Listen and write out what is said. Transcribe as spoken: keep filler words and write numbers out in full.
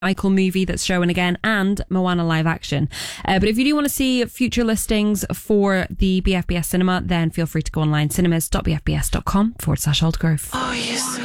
Michael movie that's showing again, and Moana live action. Uh, but if you do want to see future listings for the B F B S cinema, then feel free to go online, cinemas.bfbs.com forward slash Aldergrove. Oh, yes.